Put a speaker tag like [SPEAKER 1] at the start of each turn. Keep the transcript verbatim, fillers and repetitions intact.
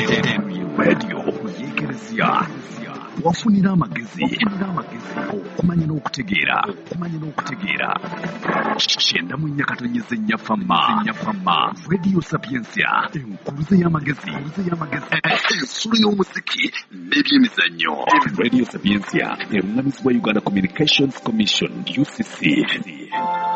[SPEAKER 1] radio yeekerezya wafunira amagezi okumanya n'okutegeera kyenda mu nnyakatonnyeze nnyafama radio sapiensia enkuluze y'amagezi ensolo y'omuziki n'ebyemizannyo. Radio sapiensia eruŋŋamizibwa Uganda Communications Commission U C C.